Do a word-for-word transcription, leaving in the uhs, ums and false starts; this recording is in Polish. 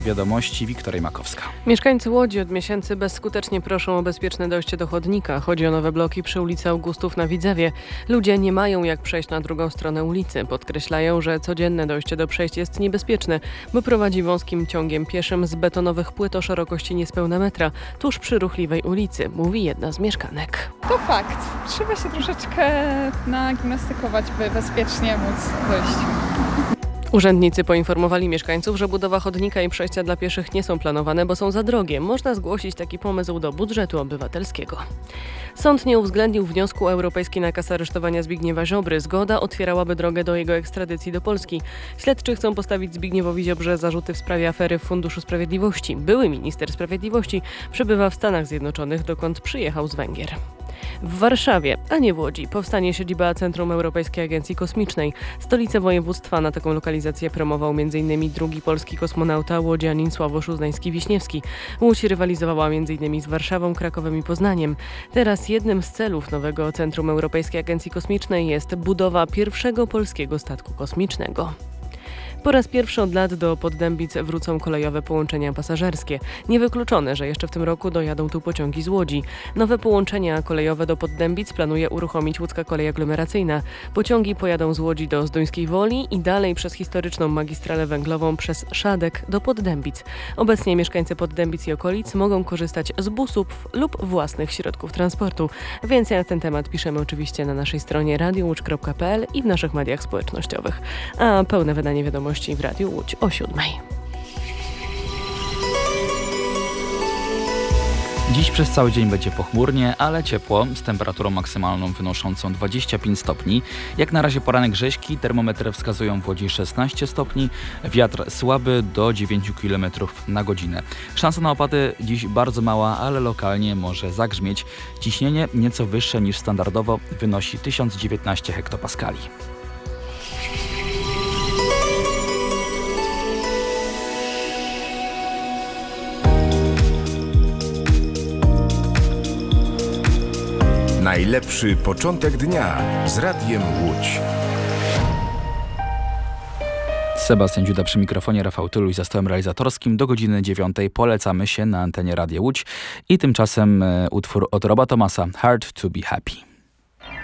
Wiadomości Wiktoria Makowska. Mieszkańcy Łodzi od miesięcy bezskutecznie proszą o bezpieczne dojście do chodnika. Chodzi o nowe bloki przy ulicy Augustów na Widzewie. Ludzie nie mają jak przejść na drugą stronę ulicy. Podkreślają, że codzienne dojście do przejść jest niebezpieczne, bo prowadzi wąskim ciągiem pieszym z betonowych płyt o szerokości niespełna metra, tuż przy ruchliwej ulicy, mówi jedna z mieszkanek. To fakt. Trzeba się troszeczkę nagimnastykować, by bezpiecznie móc dojść. Urzędnicy poinformowali mieszkańców, że budowa chodnika i przejścia dla pieszych nie są planowane, bo są za drogie. Można zgłosić taki pomysł do budżetu obywatelskiego. Sąd nie uwzględnił wniosku europejskiej nakaz aresztowania Zbigniewa Ziobry. Zgoda otwierałaby drogę do jego ekstradycji do Polski. Śledczy chcą postawić Zbigniewowi Ziobrze zarzuty w sprawie afery w Funduszu Sprawiedliwości. Były minister sprawiedliwości przebywa w Stanach Zjednoczonych, dokąd przyjechał z Węgier. W Warszawie, a nie w Łodzi, powstanie siedziba Centrum Europejskiej Agencji Kosmicznej. Stolicę województwa na taką lokalizację promował m.in. drugi polski kosmonauta, łodzianin Sławosz Uznański-Wiśniewski. Łódź rywalizowała m.in. z Warszawą, Krakowem i Poznaniem. Teraz jednym z celów nowego Centrum Europejskiej Agencji Kosmicznej jest budowa pierwszego polskiego statku kosmicznego. Po raz pierwszy od lat do Poddębic wrócą kolejowe połączenia pasażerskie. Niewykluczone, że jeszcze w tym roku dojadą tu pociągi z Łodzi. Nowe połączenia kolejowe do Poddębic planuje uruchomić Łódzka Kolej Aglomeracyjna. Pociągi pojadą z Łodzi do Zduńskiej Woli i dalej przez historyczną magistralę węglową przez Szadek do Poddębic. Obecnie mieszkańcy Poddębic i okolic mogą korzystać z busów lub własnych środków transportu. Więcej na ten temat piszemy oczywiście na naszej stronie radio łódź kropka p l i w naszych mediach społecznościowych. A pełne wydanie wiadomości w Radiu Łódź o siódmej. Dziś przez cały dzień będzie pochmurnie, ale ciepło, z temperaturą maksymalną wynoszącą dwadzieścia pięć stopni. Jak na razie poranek rzeźki, termometry wskazują w Łodzi szesnaście stopni, wiatr słaby do dziewięć kilometrów na godzinę. Szansa na opady dziś bardzo mała, ale lokalnie może zagrzmieć. Ciśnienie nieco wyższe niż standardowo wynosi tysiąc dziewiętnaście hektopaskali. Najlepszy początek dnia z Radiem Łódź. Sebastian Dziuda przy mikrofonie, Rafał Tyluś za stołem realizatorskim. Do godziny dziewiątej polecamy się na antenie Radia Łódź i tymczasem utwór od Roba Thomasa, Hard to be Happy.